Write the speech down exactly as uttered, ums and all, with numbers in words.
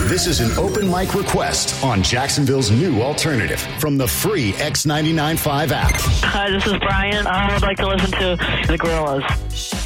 This is an open mic request on Jacksonville's new alternative from the free X ninety-nine point five app. Hi, this is Brian. I would like to listen to the Gorillaz.